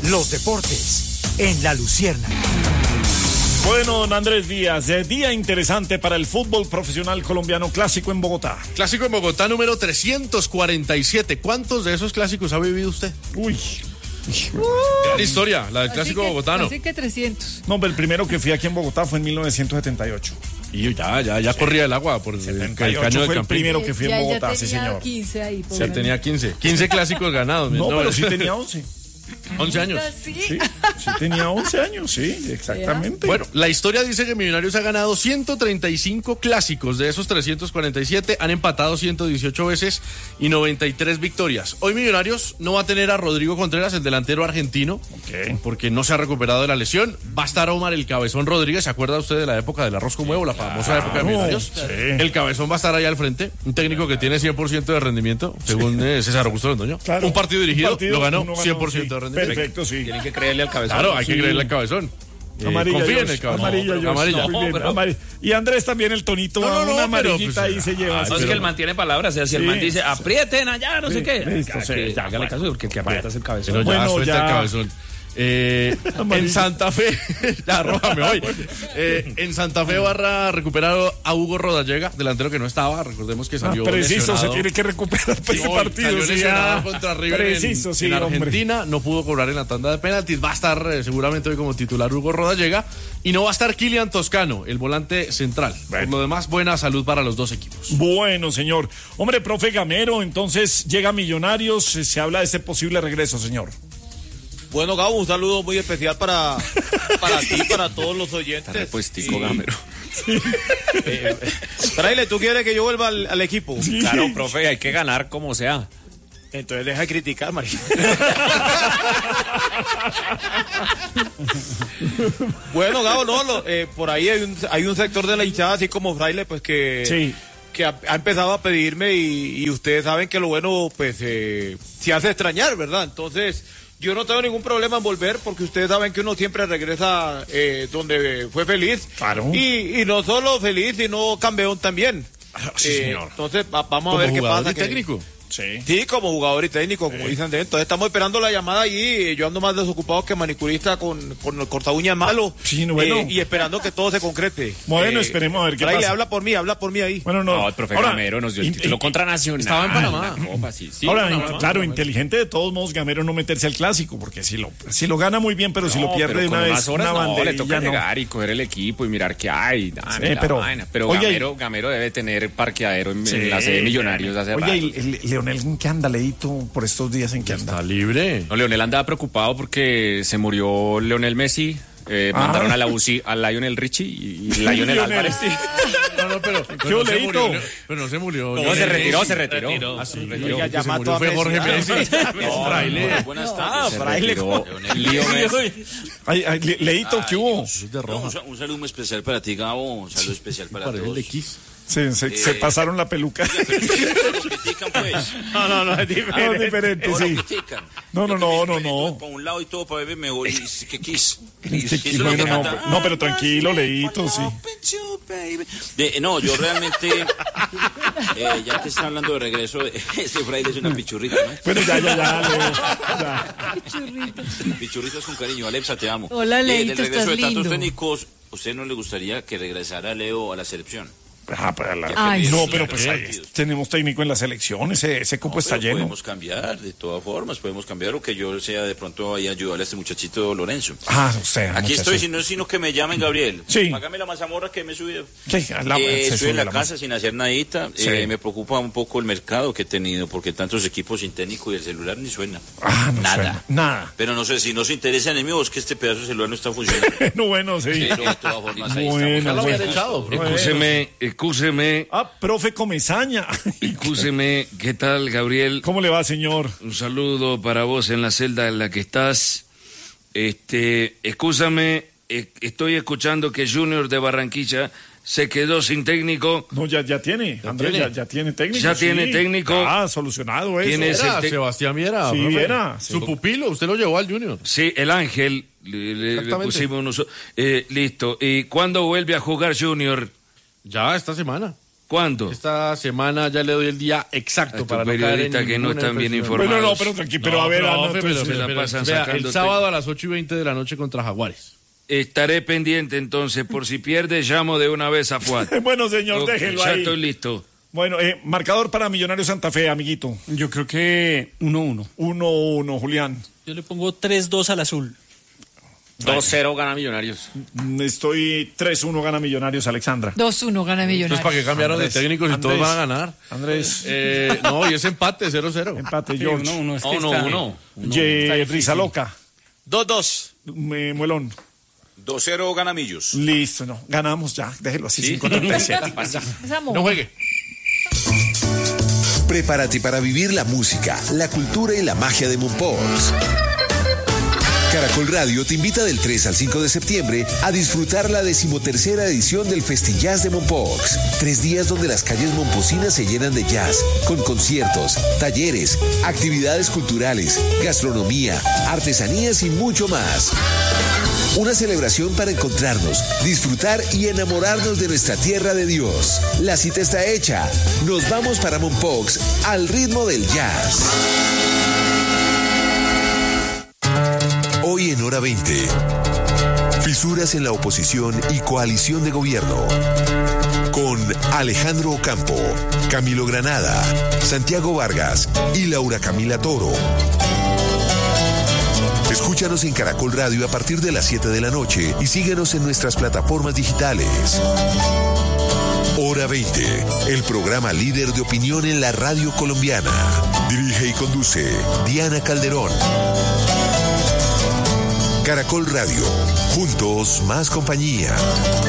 los deportes en La Luciérnaga. Bueno, don Andrés Díaz, día interesante para el fútbol profesional colombiano, clásico en Bogotá. Clásico en Bogotá número 347. ¿Cuántos de esos clásicos ha vivido usted? Uy. Gran historia, la del clásico bogotano. Así que 300. No, pero el primero que fui aquí en Bogotá fue en 1978. Y ya corría el agua por el caño fue del el Campín. primero que fui en Bogotá, ya sí tenía señor. 15 ahí. Sí, tenía 15 clásicos ganados. No, pero sí tenía 11. 11 años. Sí tenía 11 años, sí, exactamente. Bueno, la historia dice que Millonarios ha ganado 135 clásicos, de esos 347 han empatado 118 veces y 93 victorias. Hoy Millonarios no va a tener a Rodrigo Contreras, el delantero argentino, porque no se ha recuperado de la lesión. Va a estar Omar el Cabezón Rodríguez, ¿se acuerda usted de la época del arroz con huevo, la famosa época de Millonarios? Sí. El Cabezón va a estar ahí al frente, un técnico que tiene 100% de rendimiento, según César Augusto Londoño. Claro. Un partido dirigido, lo ganó, uno 100% sí. de rendimiento. Perfecto, sí. Tienen que creerle al Cabezón. Claro, hay que creerle al Cabezón. Amarilla, confía en George, el Cabezón. amarilla, George, Amarilla. no, muy bien, amarilla. Y Andrés también el tonito, una amarillita pues, ahí se lleva. No, es que el man tiene palabras, o sea, si el man dice aprieten allá, no sé qué. Listo, sí, ya, hágale caso, porque el que aprieta es el Cabezón. Pero ya Bueno, suelta ya. el Cabezón. En Santa Fe, ya arrójame hoy. En Santa Fe Barra recuperaron a Hugo Rodallega, delantero que no estaba, recordemos que salió preciso, lesionado. se tiene que recuperar para ese partido. Salió Sí, lesionado contra River preciso, sí, en hombre. Argentina, no pudo cobrar en la tanda de penaltis, va a estar seguramente hoy como titular Hugo Rodallega y no va a estar Kylian Toscano, el volante central. Por lo demás, buena salud para los dos equipos. Bueno, señor. Hombre, profe Gamero, entonces llega Millonarios, se habla de ese posible regreso, señor. Bueno, Gabo, un saludo muy especial para ti, para todos los oyentes. Puestico, Gamero. Fraile, ¿tú quieres que yo vuelva al equipo? Sí. Claro, profe, hay que ganar como sea. Entonces deja de criticar, María. Bueno, Gabo, no, por ahí hay un sector de la hinchada, así como Fraile, pues que ha empezado a pedirme y ustedes saben que lo bueno, pues, se hace extrañar, ¿verdad? Entonces, yo no tengo ningún problema en volver porque ustedes saben que uno siempre regresa donde fue feliz. Claro. Y no solo feliz, sino campeón también. Sí, señor. Entonces, vamos a ver qué pasa. Técnico. Sí, como jugador y técnico, como dicen de entonces estamos esperando la llamada allí. Yo ando más desocupado que manicurista con el corta uñas malo. Sí, bueno. Y esperando que todo se concrete. Bueno, esperemos a ver qué pasa. Habla por mí ahí. Bueno, No, el profe Gamero nos dio el título contra Nacional. Estaba en Panamá. La Copa, sí. Ahora, Panamá. claro, inteligente de todos modos Gamero no meterse al clásico, porque si lo gana muy bien, pero si lo pierde de una con vez, unas horas una no, banderilla, le toca no. llegar y coger el equipo y mirar qué hay. Pero oye, Gamero debe tener parqueadero en la sede de Millonarios hace rato. Oye, ¿y Leonel en qué anda, Leito, por estos días en qué anda? Está libre. No, Leonel andaba preocupado porque se murió Leonel Messi. Mandaron a la UCI a Lionel Richie y Lionel Álvarez. Sí. No, pero se murió. Pero no se murió. No, se retiró. Ah, sí. Oiga, ya Se mató murió a fue Messi. Jorge Messi. Fraile. Buenas tardes. Fraile. Lío Messi. Ay, Leito, ¿qué hubo? Un saludo muy especial para ti, Gabo. Un saludo especial para Para el todos. de Kiss. Se pasaron la peluca. Pero lo critican, pues. No, es diferente. No, es diferente, Ahora sí. critican. No. Todo para un lado y todo para beber mejor. ¿Y qué Kiss? No, pero tranquilo, Leito, sí. No, yo realmente, ya que está hablando de regreso, ese Fraile es una pichurrita, ¿no? Bueno, ya, Leo. Pichurritas con cariño. Alexa, te amo. Hola, Leito, Del regreso estás de tantos lindo. técnicos, ¿usted no le gustaría que regresara Leo a la selección? Ay, No, sí. pero pues ahí tenemos técnico en la selección, ese cupo está Pero lleno. Podemos cambiar, de todas formas, podemos cambiar o que yo sea de pronto ahí ayudarle a este muchachito Lorenzo. O sea. Aquí estoy, sino que me llamen, Gabriel. Sí. Págame la mazamorra que me he subido. Se Estoy sube en la la casa sin hacer nadita. Sí. Me preocupa un poco el mercado que he tenido, porque tantos equipos sin técnico y el celular ni suena. No Nada. suena, nada. Pero no sé, si no se interesan en mí, o es que este pedazo de celular no está funcionando. No, bueno, sí. Pero de todas formas, ahí Bueno, estamos. Ya lo habían bueno. echado, bro. Excúseme, Profe Comesaña. ¿qué tal, Gabriel? ¿Cómo le va, señor? Un saludo para vos en la celda en la que estás. Excúsame, estoy escuchando que Junior de Barranquilla se quedó sin técnico. No, ya tiene. Andrés, ya tiene técnico. Ya tiene técnico. Solucionado eso. Tiene ese Sebastián Viera. Sí, profe. Viera. Su pupilo, usted lo llevó al Junior. Sí, el Ángel. Le pusimos listo. ¿Y cuándo vuelve a jugar Junior? Ya esta semana. ¿Cuándo? Esta semana ya le doy el día exacto A para tu no caer en periodista que no ninguna están bien impresión. informados. Bueno, no, pero tranquilo, pero a ver, Profe, entonces, se la pasan vea, el sacándote. sábado a las 8:20 de la noche contra Jaguares. Estaré pendiente entonces, por si pierde, llamo de una vez a Fuad. Bueno, señor, Ok, déjelo ya ahí. estoy listo. Bueno, marcador para Millonarios Santa Fe, amiguito. Yo creo que 1-1. 1-1, Julián. Yo le pongo 3-2 al azul. 2-0 gana Millonarios. Estoy 3-1 gana Millonarios, Alexandra. 2-1 gana Entonces, Millonarios. ¿para qué cambiaron Andrés, de técnicos si todos Andrés. van a ganar? Andrés. No, y es empate, 0-0. Empate, Sí, George. 1-1. Es que No, está- 1-1. Risa loca. 2-2. Muelón. 2-0 gana Millos. Listo, no. Ganamos ya. Déjelo así, 5-37. Es amor. No juegue. Prepárate para vivir la música, la cultura y la magia de Mompox. Caracol Radio te invita del 3 al 5 de septiembre a disfrutar la 13ª edición del Festillas de Mompox. 3 días donde las calles momposinas se llenan de jazz, con conciertos, talleres, actividades culturales, gastronomía, artesanías y mucho más. Una celebración para encontrarnos, disfrutar y enamorarnos de nuestra tierra de Dios. La cita está hecha. Nos vamos para Mompox al ritmo del jazz. Hoy en Hora 20. Fisuras en la oposición y coalición de gobierno. Con Alejandro Ocampo, Camilo Granada, Santiago Vargas y Laura Camila Toro. Escúchanos en Caracol Radio a partir de las 7 de la noche y síguenos en nuestras plataformas digitales. Hora 20, el programa líder de opinión en la radio colombiana. Dirige y conduce Diana Calderón. Caracol Radio, juntos más compañía.